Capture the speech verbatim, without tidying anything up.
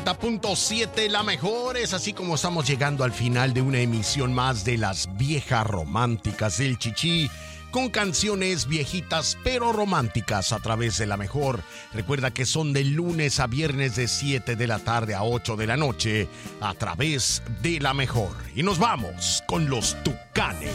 punto siete La Mejor. Es así como estamos llegando al final de una emisión más de Las Viejas Románticas del Chichi, con canciones viejitas pero románticas a través de La Mejor. Recuerda que son de lunes a viernes de siete de la tarde a ocho de la noche a través de La Mejor. Y nos vamos con los Tucanes.